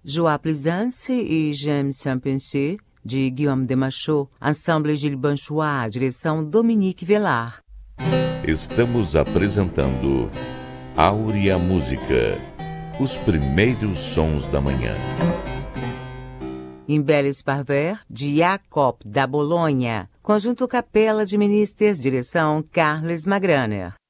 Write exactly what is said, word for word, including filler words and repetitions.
Joie Plaisance e J'aime sans penser, de Guillaume Demachaux, Ensemble Gilles Banchois, direção Dominique Velar. Estamos apresentando Áurea Música, os primeiros sons da manhã. Em Belles Parver, de Jacob da Bolonha, conjunto Capela de Ministers, direção Carles Magraner.